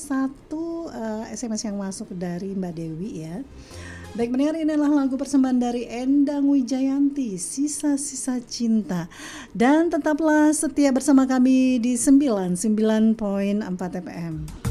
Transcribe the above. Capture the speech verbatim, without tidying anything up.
satu uh, S M S yang masuk dari Mbak Dewi ya. Baik mendengar, ini adalah lagu persembahan dari Endang Wijayanti, Sisa-Sisa Cinta. Dan tetaplah setia bersama kami di sembilan puluh sembilan koma empat F M.